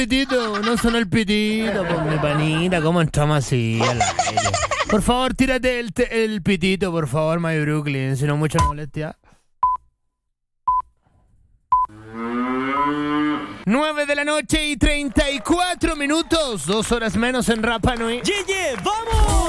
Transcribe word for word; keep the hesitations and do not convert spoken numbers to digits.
pitito, no sonó el pitito, por mi panita, ¿cómo entramos así al aire? Por favor, tírate el, te- el pitito, por favor, My Brooklyn, si no mucha molestia. nueve de la noche y treinta y cuatro minutos, dos horas menos en Rapa Nui. ¡Ye, ye! ¡Vamos!